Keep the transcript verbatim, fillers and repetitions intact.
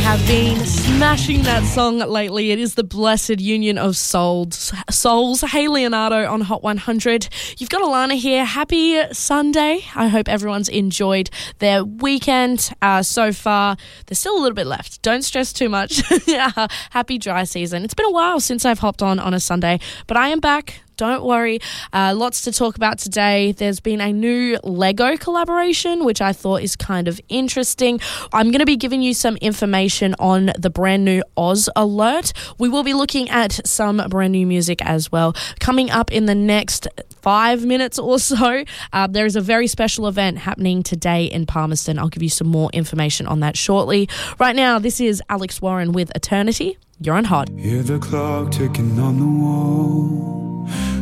have been smashing that song lately. It is the Blessed Union of Souls. Souls. Hey Leonardo on Hot one hundred. You've got Alana here. Happy Sunday. I hope everyone's enjoyed their weekend uh, so far. There's still a little bit left. Don't stress too much. Happy dry season. It's been a while since I've hopped on on a Sunday, but I am back. Don't worry. Uh, lots to talk about today. There's been a new Lego collaboration, which I thought is kind of interesting. I'm going to be giving you some information on the brand new Oz Alert. We will be looking at some brand new music as well. Coming up in the next five minutes or so, uh, there is a very special event happening today in Palmerston. I'll give you some more information on that shortly. Right now, this is Alex Warren with Eternity. You're on Hot. Hear the clock ticking on the wall.